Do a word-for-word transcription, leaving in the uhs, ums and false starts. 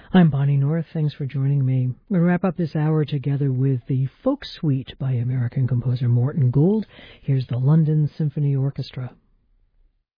I'm Bonnie North. Thanks for joining me. We'll wrap up this hour together with the Folk Suite by American composer Morton Gould. Here's the London Symphony Orchestra.